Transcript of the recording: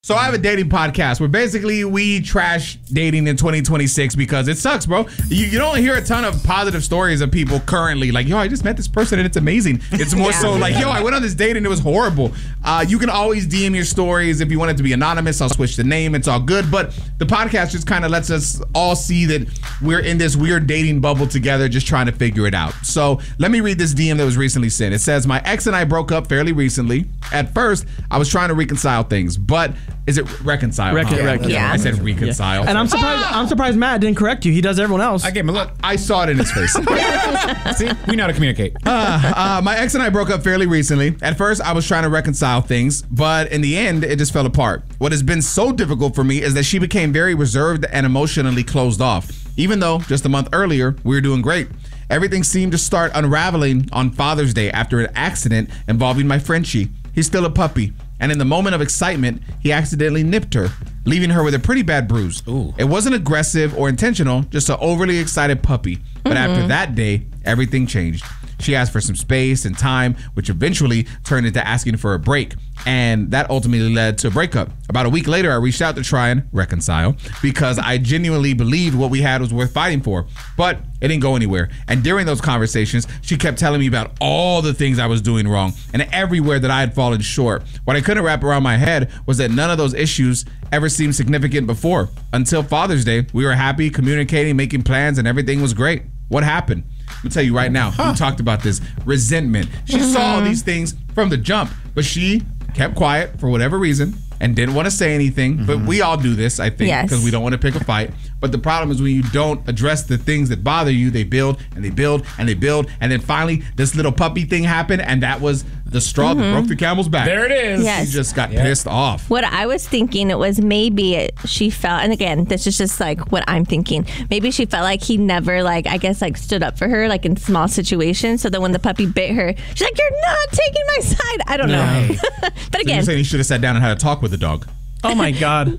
So I have a dating podcast where basically we trash dating in 2026 because it sucks, bro. You don't hear a ton of positive stories of people currently like, yo, I just met this person and it's amazing. It's more so like, yo, I went on this date and it was horrible. You can always DM your stories. If you want it to be anonymous, I'll switch the name. It's all good. But the podcast just kind of lets us all see that we're in this weird dating bubble together just trying to figure it out. So let me read this DM that was recently sent. It says, my ex and I broke up fairly recently. At first, I was trying to reconcile things, but is it reconcile? Yeah. I said reconcile. Yeah. And I'm surprised Matt didn't correct you. He does everyone else. I gave him a look. I saw it in his face. See, we know how to communicate. My ex and I broke up fairly recently. At first, I was trying to reconcile things, but in the end, it just fell apart. What has been so difficult for me is that she became very reserved and emotionally closed off, even though just a month earlier, we were doing great. Everything seemed to start unraveling on Father's Day after an accident involving my Frenchie. He's still a puppy, and in the moment of excitement, he accidentally nipped her, leaving her with a pretty bad bruise. Ooh. It wasn't aggressive or intentional, just an overly excited puppy. But after that day, everything changed. She asked for some space and time, which eventually turned into asking for a break. And that ultimately led to a breakup. About a week later, I reached out to try and reconcile because I genuinely believed what we had was worth fighting for. But it didn't go anywhere. And during those conversations, she kept telling me about all the things I was doing wrong and everywhere that I had fallen short. What I couldn't wrap around my head was that none of those issues ever seemed significant before. Until Father's Day, we were happy, communicating, making plans, and everything was great. What happened? Let me tell you right now, we talked about this. Resentment. She saw all these things from the jump, but she kept quiet for whatever reason and didn't want to say anything. But we all do this, I think, because we don't want to pick a fight. But the problem is when you don't address the things that bother you, they build and they build and they build. And then finally, this little puppy thing happened, and that was the straw that broke the camel's back. There it is. Yes. She just got pissed off. What I was thinking, it was maybe she felt, and again, this is just like what I'm thinking. Maybe she felt like he never, like, I guess, like stood up for her, like in small situations. So then when the puppy bit her, she's like, "You're not taking my side." I don't know. But So again, you're saying he should have sat down and had a talk with the dog. Oh my God.